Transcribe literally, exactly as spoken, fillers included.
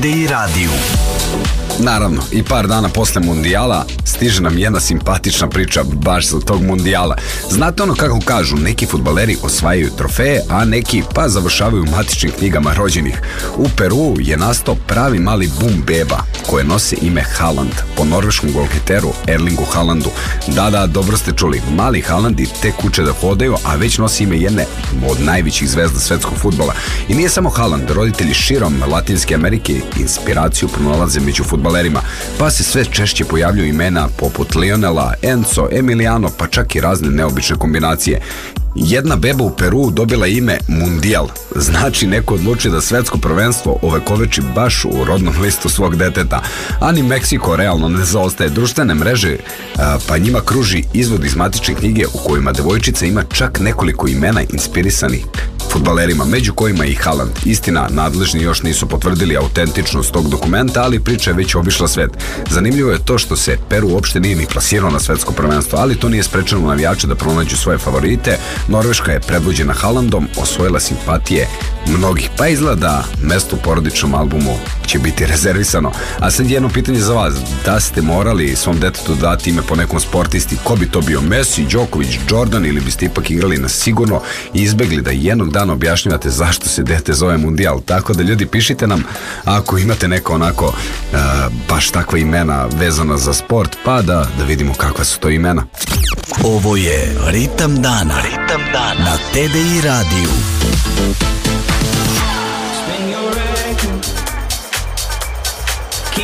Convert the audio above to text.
i radiju. Naravno, i par dana posle mundijala stiže nam jedna simpatična priča baš za tog mundijala. Znate ono kako kažu, neki fudbaleri osvajaju trofeje, a neki pa završavaju u matičnim knjigama rođenih. U Peruu je nastao pravi mali bum beba koje nose ime Haaland, po norveškom golgeteru Erlingu Haalandu. Da, da, dobro ste čuli, mali Haalandi tek uče da hodaju, a već nosi ime jedne od najvećih zvezda svetskog fudbala. I nije samo Haaland, roditelji širom Latinske Amerike inspiraciju pronalaze među fudbalerima, pa se sve češće pojavljuju imena poput Lionela, Enzo, Emiliano, pa čak i razne neobične kombinacije. Jedna beba u Peruu dobila ime Mundijal, znači neko odluči da svetsko prvenstvo ovekoveči baš u rodnom listu svog deteta. A ni Meksiko realno ne zaostaje, društvene mreže, pa njima kruži izvod iz matične knjige u kojima devojčica ima čak nekoliko imena inspirisanih fudbalerima, među kojima i Haaland. Istina, nadležni još nisu potvrdili autentičnost tog dokumenta, ali priča je već obišla svet. Zanimljivo je to što se Peru uopšte nije ni plasirao na svetsko prvenstvo, ali to nije sprečeno navijače da pronađu svoje favorite. Norveška je predvođena Haalandom, osvojila simpatije mnogih, pa izgleda mesto u porodičnom albumu će biti rezervisano. A sad jedno pitanje za vas, da ste morali svom detetu dati ime po nekom sportisti, ko bi to bio, Messi, Đoković, Jordan, ili biste ipak igrali na sigurno i izbegli da jednog dana objašnjavate zašto se dete zove Mundijal? Tako da ljudi, pišite nam ako imate neko onako uh, baš takva imena vezana za sport, pa da, da vidimo kakva su to imena. Ovo je Ritam dana, Ritam dana na T D I radiju.